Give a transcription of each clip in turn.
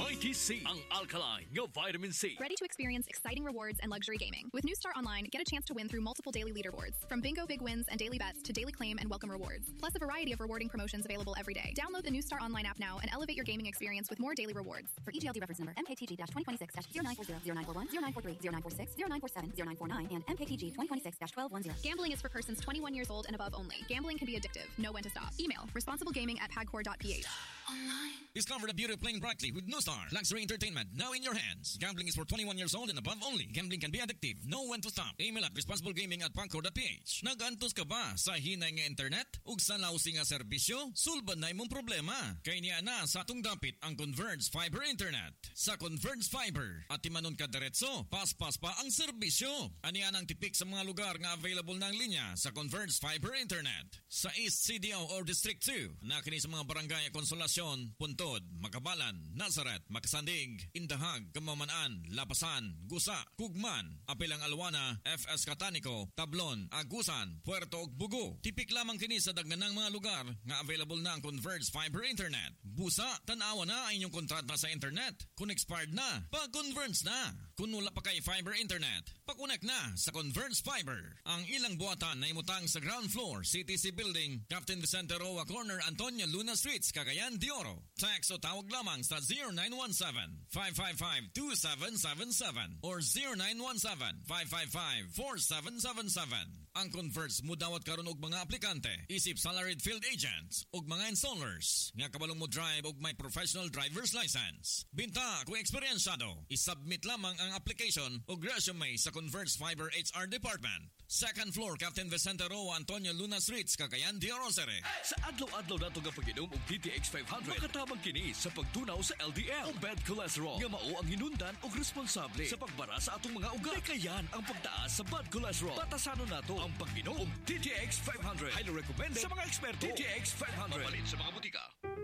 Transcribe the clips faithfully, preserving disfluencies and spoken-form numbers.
Mighty C, ang alkaline nga vitamin C. Ready to experience exciting rewards and luxury gaming. With New Star Online, get a chance to win through multiple daily leaderboards. From bingo big wins and daily bets to daily claim and welcome rewards. Plus a variety of rewarding promotions available every day. Download the New Star Online app now and elevate your gaming experience with more daily rewards. For E G L D reference number M K T G twenty twenty-six zero nine four zero zero nine four one zero nine four three zero nine four six zero nine four seven zero nine four nine and M K T G twenty twenty-six twelve ten. Gambling is for persons twenty-one years old and above only. Gambling can be addictive. Know when to stop. Email responsiblegaming at pagcor dot p h. Discover the beauty of playing brightly with New Star. Luxury entertainment now in your hands. Gambling is for twenty-one years old and above only. Gambling can be addictive. Know when to stop. Email at responsiblegaming at pagcor dot p h. Nagantos ka ba sa hinay nga internet? Ug sa lausi nga serbisyo? Sulban na imong problema. Kay niya na sa atong dapit ang Converge Fiber Internet. Sa Converge Fiber at timanon ka diretso, paspas pa ang serbisyo. Aniyan ang tipik sa mga lugar nga available ng linya sa Converge Fiber Internet. Sa East C D O or District two, na kini sa mga barangay Konsolasyon, Puntod, Makabalan, Nazaret, Makasandig, Indahag, Kamamanaan, Lapasan, Gusa, Kugman, Apilang Alwana, F S Catanico, Tablon, Agusan, Puerto ug Bugo. Tipik lamang kini sa daganang mga lugar nga available na ang Converge Fiber Internet. Busa, tanawa na ang inyong kontrata sa internet. Kung expired na, pag-converge na. Kung wala pa kay fiber internet, pakunek na sa Converge Fiber. Ang ilang buhatan na imutang sa ground floor, C T C Building, Captain Vicente Roa Corner, Antonio Luna Streets, Cagayan de Oro. Text o tawag lamang sa zero nine one seven, five five five, two seven seven seven or zero nine one seven, five five five, four seven seven seven. Ang Converge mudawat karon og mga aplikante, isip salaried field agents ug mga installers nga kabalong mo drive og may professional driver's license. Binta kung eksperyensado, isubmit lamang ang application o resume sa Converge Fiber H R Department. Second floor, Captain Vicente Roa, Antonio Luna Streets, Cagayan de Oro. Sa adlaw-adlaw nato nga pag-inom og D T X five hundred, makatabang kini sa pagtunaw sa L D L o bad cholesterol nga mao ang hinundan og responsable sa pagbara sa atong mga ugat. Kayan ang pagtaas sa bad cholesterol. Batasanon nato ang pag-inom og D T X five hundred. Highly recommended sa mga eksperto. D T X five hundred. Mapalit sa mga butika.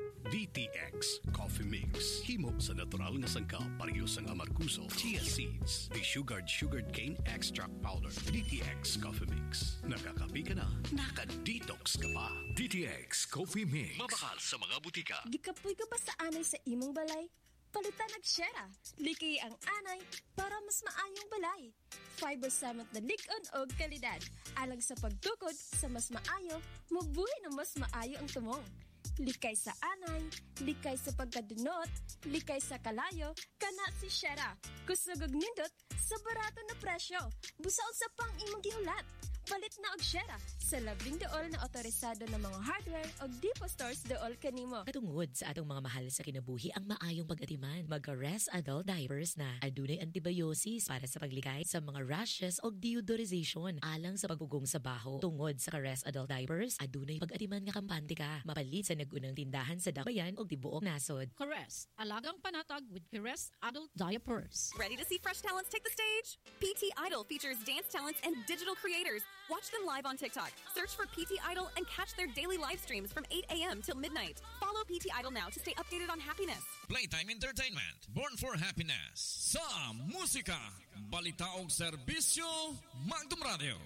D T X Coffee Mix. Himo sa natural nga sangkap pareho sang amarkuso, chia seeds, desugared sugared cane extract powder. D T X Coffee Mix. Nakakapi ka na, naka-detox ka pa. D T X Coffee Mix. Mabakal sa mga butika. Gikapoy ka ba sa anay sa imong balay? Palitan nag-shera. Liki ang anay para mas maayong balay. Fiber Summit na lig-on og kalidad. Alang sa pagtukod sa mas maayo, mabuhay na mas maayo ang tumong. Likay sa anay, likay sa pagkadunot, likay sa kalayo, kana si Shera. Kusugog nindot sa barato na presyo. Busaon sa pang imong gihulat. Palit na og Shera sa labing dool na otorisado ng mga hardware o Depo Stores dool kanimo. Katungod sa atong mga mahal sa kinabuhi ang maayong pag-atiman. Magka-Rest Adult Diapers na. Adunay antibiosis para sa pagligay sa mga rashes o deodorization alang sa pagugong sa baho. Tungod sa Rest Adult Diapers, adunay pag-atiman nga kampante ka. Mapalit sa nagunang tindahan sa Dabayan o tibuok nasod. Caress, alagang panatag with Caress Adult Diapers. Ready to see fresh talents take the stage? P T Idol features dance talents and digital creators. Watch them live on TikTok. Search for P T Idol and catch their daily live streams from eight a.m. till midnight. Follow P T Idol now to stay updated on happiness. Playtime Entertainment, born for happiness. Sa musika, balita og serbisyo, Magdum Radio.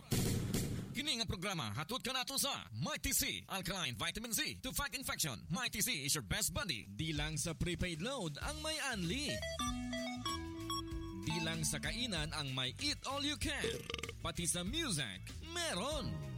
Kini nga programa hatod ka nato sa Mighty C, Alkaline Vitamin C to fight infection. Mighty C is your best buddy. Di lang sa prepaid load ang may unli. Di lang sa kainan ang may eat all you can. Pati sa music, meron.